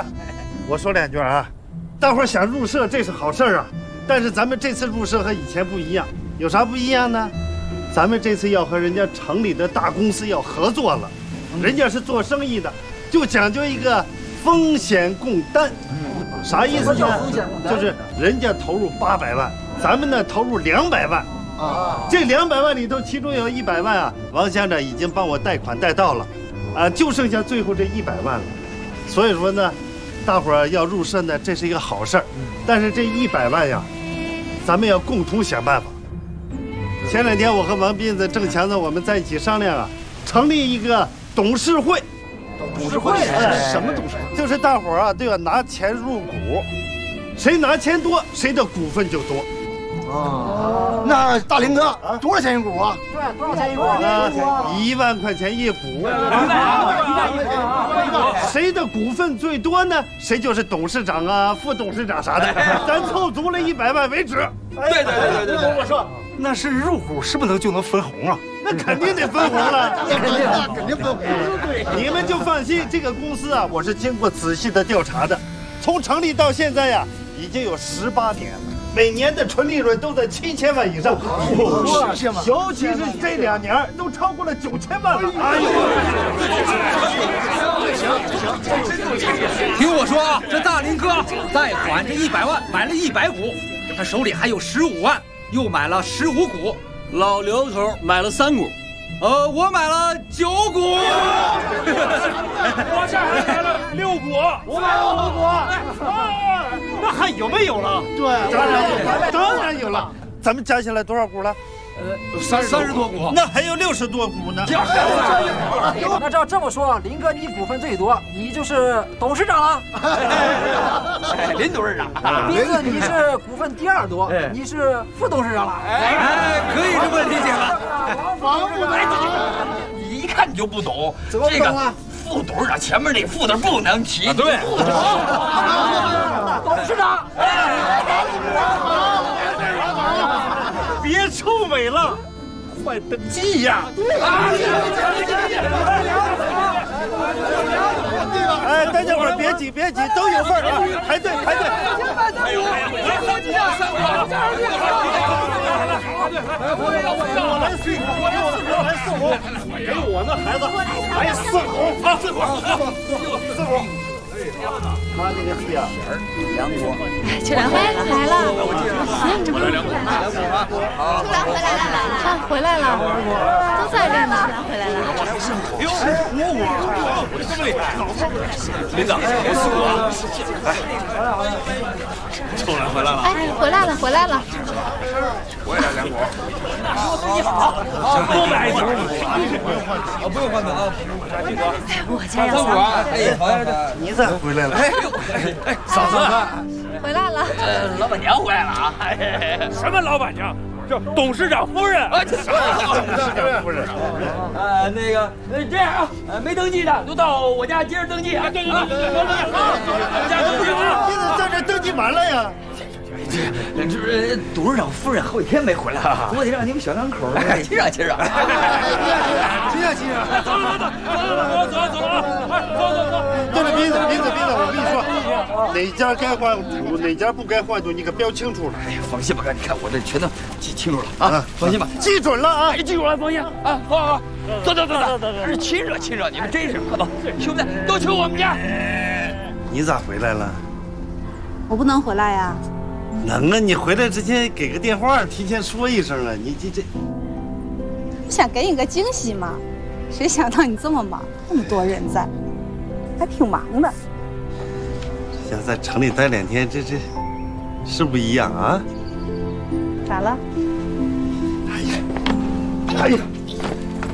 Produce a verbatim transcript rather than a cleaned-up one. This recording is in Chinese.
的，我说两句啊。大伙儿想入社，这是好事儿啊。但是咱们这次入社和以前不一样，有啥不一样呢？咱们这次要和人家城里的大公司要合作了，人家是做生意的，就讲究一个风险共担。啥意思呢？就是人家投入八百万，咱们呢投入两百万。啊，这两百万里头，其中有一百万啊，王乡长已经帮我贷款贷到了，啊，就剩下最后这一百万了。所以说呢，大伙儿要入社呢，这是一个好事儿。但是这一百万呀，咱们要共同想办法。前两天我和王斌子、郑强子我们在一起商量啊，成立一个董事会。 董事会？什么董事会？ 就是大伙儿啊都要拿钱入股，谁拿钱多，谁的股份就多。 哦，那大林哥多少钱一股啊？ 对，多少钱一股啊？ 一万块钱一股。谁的股份最多呢？谁就是董事长啊、副董事长啥的。咱凑足了一百万为止。 对对对对对， 我说那是入股，是不是就能分红啊？ 那肯定得分红了， 肯定肯定分红。 你们就放心，这个公司啊，我是经过仔细的调查的，从成立到现在呀，已经有十八年了。每年的纯利润都在七千万以上，尤其是这两年都超过了九千万了。哎呦， 听我说啊，这大林哥贷款这一百万买了一百股，他手里还有十五万，又买了十五股。 老刘头买了三股， 呃，我买了九股。 我这还买了六股， 我买了五股。 那还有没有了？ 对，当然有了，当然有了。咱们加起来多少股了？ 呃，三三十多股。 那还有六十多股呢。 那照这么说，林哥你股份最多，你就是董事长了。 林董事长。 斌子你是股份第二多，你是副董事长了。 哎，可以这么理解了。 王副董事长， 你一看你就不懂。 怎么不懂啊？ 副董事长前面那副字不能提。 对。 董事长。 别臭美了，快登记呀！ 哎，大家伙儿别急别急，都有份儿啊！排队排队。 哎呦，登记啊！三股， 我来四股，我来四股，给我那孩子来四股啊！四股，四股。他那个是呀，两股。 秋兰回来了，来了。 我来两股， 两股啊！秋兰回来了，来了，啊，回来了，都在这呢。秋兰回来了。 哎呦，五股，我这么厉害，老头儿。林长，我四股啊！哎，秋兰回来了。 哎，回来了，回来了。 我也来两股。 你好， 多买一股。 啊，不用换的啊。 我家要三股。哎， 你咋回来了？ 哎哎，嫂子回来了。 呃，老板娘回来了啊！ 什么老板娘？这董事长夫人。 董事长夫人。 呃，那个，呃，这样啊，呃，没登记的都到我家接着登记啊！ 对对对对对，我家董事长， 你怎么在这登记完了呀？ 这这不是董事长夫人好几天没回来了，我得让你们小两口儿亲热亲热。 亲热亲热。 走走走走走走走啊！走走走。 对了，斌子斌子斌子，我跟你说，哪家该换土，哪家不该换土，你可标清楚了。 哎呀，放心吧，哥，你看我这全都记清楚了啊！放心吧， 记准了啊！ 记住了，放心啊！好好好，走走走走走，是亲热亲热，你们真是快走，兄弟都去我们家。 你咋回来了？ 我不能回来呀。 能啊！你回来之前给个电话，提前说一声啊！你这这， 不想给你个惊喜吗？谁想到你这么忙，那么多人在，还挺忙的。 想在城里待两天，这这是不一样啊！ 咋了？ 哎呀，哎呀！